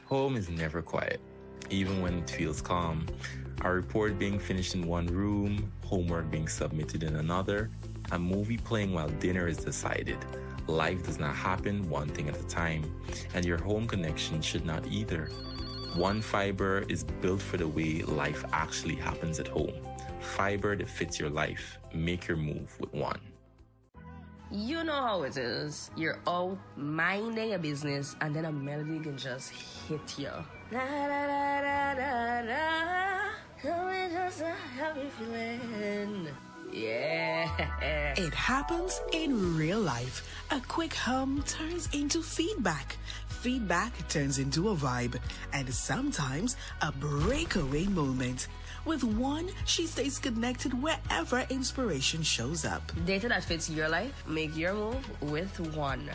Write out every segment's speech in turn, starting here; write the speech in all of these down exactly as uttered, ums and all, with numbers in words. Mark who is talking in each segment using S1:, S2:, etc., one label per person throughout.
S1: Home is never quiet, even when it feels calm. A report being finished in one room, homework being submitted in another, a movie playing while dinner is decided. Life does not happen one thing at a time, and your home connection should not either. One Fiber is built for the way life actually happens at home. Fiber that fits your life. Make your move with One.
S2: You know how it is. You're out minding a business and then a melody can just hit you. La la la la la la. Oh, just a happy feeling. Yeah.
S3: It happens in real life. A quick hum turns into feedback. Feedback turns into a vibe. And sometimes a breakaway moment. With One, she stays connected wherever inspiration shows up.
S2: Data that fits your life, make your move with One.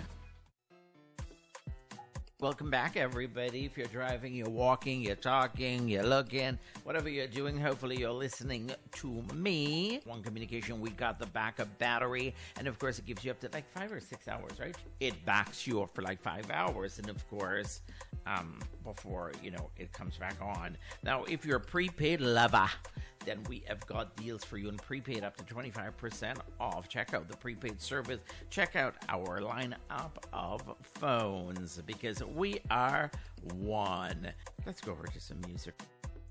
S4: Welcome back, everybody. If you're driving, you're walking, you're talking, you're looking, whatever you're doing, hopefully you're listening to me. One Communication, we got the backup battery, and of course it gives you up to like five or six hours, right? It backs you up for like five hours, and of course, um, before, you know, it comes back on. Now, if you're a prepaid lover, then we have got deals for you in prepaid up to twenty-five percent off. Check out the prepaid service. Check out our lineup of phones, because we are One. Let's go over to some music.